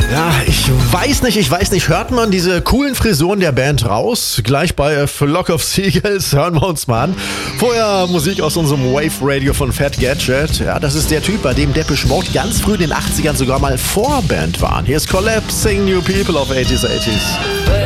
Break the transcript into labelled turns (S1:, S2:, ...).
S1: Ja, ich weiß nicht, hört man diese coolen Frisuren der Band raus? Gleich bei A Flock of Seagulls hören wir uns mal an. Vorher Musik aus unserem Wave Radio von Fat Gadget. Ja, das ist der Typ, bei dem Depeche Mode ganz früh in den 80ern sogar mal Vorband waren. Hier ist Collapsing New People of 80s.